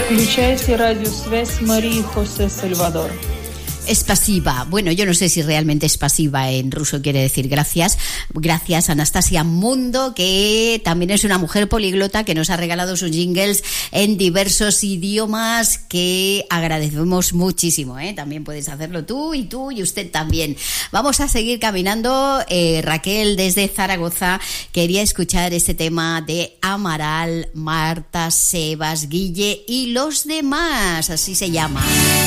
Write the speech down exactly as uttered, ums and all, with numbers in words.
Включайте радиосвязь Марии José Salvador. Es pasiva. Bueno, yo no sé si realmente es pasiva en ruso, quiere decir gracias. Gracias a Anastasia Mundo, que también es una mujer políglota que nos ha regalado sus jingles en diversos idiomas, que agradecemos muchísimo, ¿eh? También puedes hacerlo tú y tú y usted también. Vamos a seguir caminando. Eh, Raquel, desde Zaragoza, quería escuchar este tema de Amaral, Marta, Sebas, Guille y los demás. Así se llama.